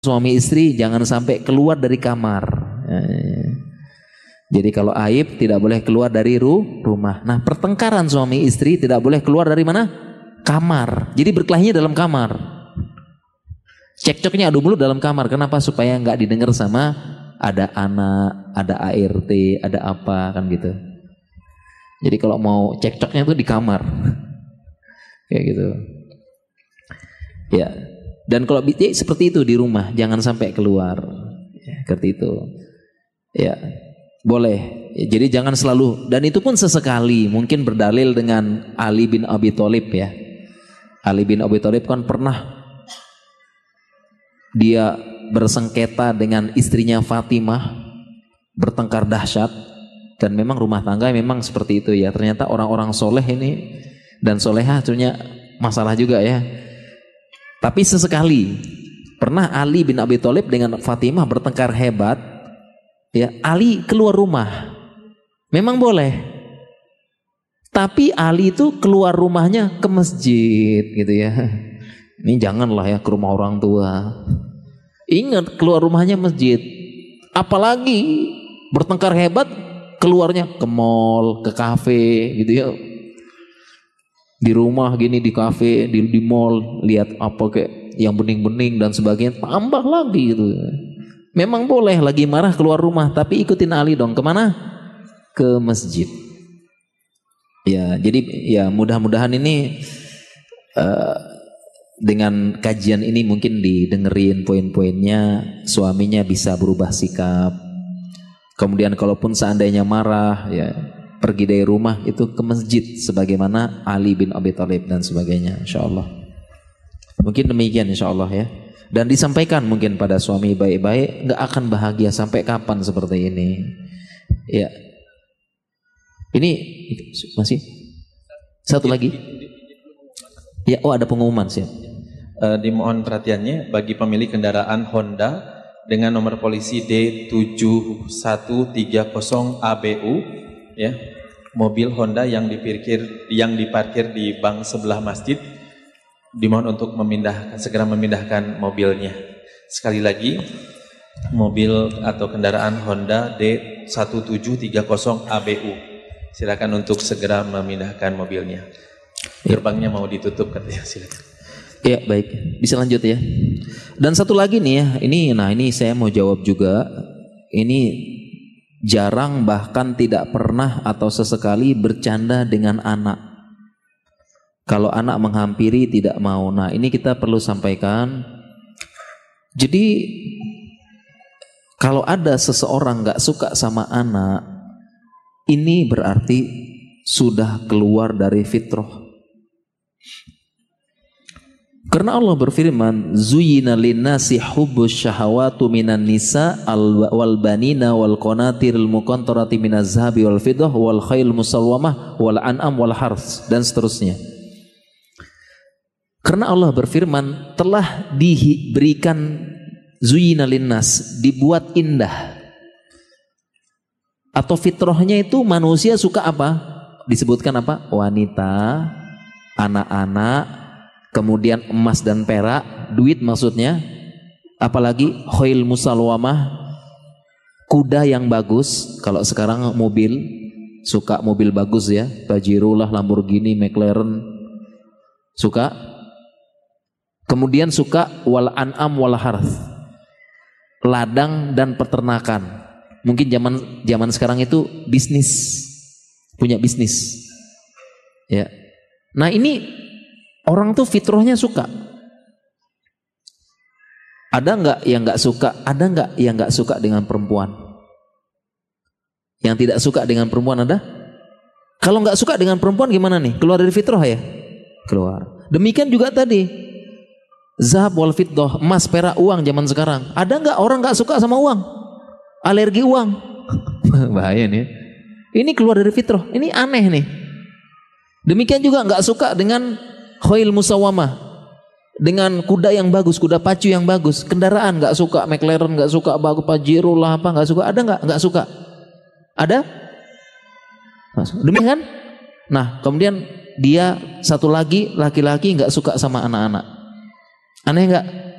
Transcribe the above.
suami istri jangan sampai keluar dari kamar. Jadi kalau aib tidak boleh keluar dari rumah. Nah, pertengkaran suami istri tidak boleh keluar dari mana? Kamar. Jadi berkelahinya dalam kamar. Cekcoknya adu mulut dalam kamar. Kenapa? Supaya nggak didengar sama ada anak, ada ART, ada apa kan gitu. Jadi kalau mau cekcoknya itu di kamar. Kayak gitu. Ya. Dan kalau seperti itu di rumah, jangan sampai keluar. Ya, seperti itu. Ya. Boleh, jadi jangan selalu, dan itu pun sesekali, mungkin berdalil dengan Ali bin Abi Thalib ya. Ali bin Abi Thalib kan pernah dia bersengketa dengan istrinya Fatimah, bertengkar dahsyat, dan memang rumah tangga memang seperti itu ya. Ternyata orang-orang soleh ini dan solehah punya masalah juga ya. Tapi sesekali pernah Ali bin Abi Thalib dengan Fatimah bertengkar hebat. Ya, Ali keluar rumah, memang boleh. Tapi Ali itu keluar rumahnya ke masjid, gitu ya. Ini janganlah ya ke rumah orang tua. Ingat keluar rumahnya masjid. Apalagi bertengkar hebat, keluarnya ke mall, ke kafe, gitu ya. Di rumah gini, di kafe, di mall, lihat apa kayak yang bening-bening dan sebagainya, tambah lagi gitu. Memang boleh lagi marah keluar rumah, tapi ikutin Ali dong. Kemana? Ke masjid. Ya, jadi ya mudah-mudahan ini dengan kajian ini mungkin didengerin poin-poinnya, suaminya bisa berubah sikap. Kemudian kalaupun seandainya marah, ya pergi dari rumah itu ke masjid, sebagaimana Ali bin Abi Thalib dan sebagainya. InsyaAllah. Mungkin demikian InsyaAllah ya. Dan disampaikan mungkin pada suami baik-baik, nggak akan bahagia sampai kapan seperti ini. Ya, ini masih satu lagi. Ya, oh ada pengumuman sih. Dimohon perhatiannya bagi pemilik kendaraan Honda dengan nomor polisi D7130ABU, ya, mobil Honda yang diparkir di bank sebelah masjid. Dimohon untuk segera memindahkan mobilnya. Sekali lagi, mobil atau kendaraan Honda D1730ABU. Silakan untuk segera memindahkan mobilnya. Gerbangnya mau ditutup katanya, silakan. Ya, baik. Bisa lanjut ya. Dan satu lagi nih ya, ini saya mau jawab juga. Ini jarang bahkan tidak pernah atau sesekali bercanda dengan anak. Kalau anak menghampiri tidak mau. Nah, ini kita perlu sampaikan. Jadi kalau ada seseorang gak suka sama anak, ini berarti sudah keluar dari fitrah. Karena Allah berfirman, "Zuyyina lin-nasi hubbus syahawatu minan nisa wal banina wal qanatiril muqantarati minaz zahabi wal fiddah wal khayl musawwamah wal an'am wal hars," dan seterusnya. Karena Allah berfirman, telah diberikan zuyyina linnas, dibuat indah. Atau fitrahnya itu manusia suka apa? Disebutkan apa? Wanita, anak-anak, kemudian emas dan perak, duit maksudnya. Apalagi khail musawwamah, kuda yang bagus. Kalau sekarang mobil, suka mobil bagus ya, Pajero lah, Lamborghini, McLaren, suka. Kemudian suka wal an'am wal harth, ladang dan peternakan. Mungkin zaman sekarang itu bisnis, punya bisnis. Ya. Nah, ini orang tuh fitrahnya suka. Ada enggak yang enggak suka? Ada enggak yang enggak suka dengan perempuan? Yang tidak suka dengan perempuan ada? Kalau enggak suka dengan perempuan gimana nih? Keluar dari fitrah ya? Keluar. Demikian juga tadi. Zahab wal fiddah, emas, perak, uang zaman sekarang. Ada enggak orang enggak suka sama uang? Alergi uang. Bahaya nih. Ini keluar dari fitrah. Ini aneh nih. Demikian juga enggak suka dengan khail musawwamah, dengan kuda yang bagus, kuda pacu yang bagus. Kendaraan enggak suka, McLaren enggak suka, bagus Pajero lah apa enggak suka. Ada enggak? Enggak suka. Ada? Demikian. Nah, kemudian dia satu lagi laki-laki enggak suka sama anak-anak. Aneh enggak?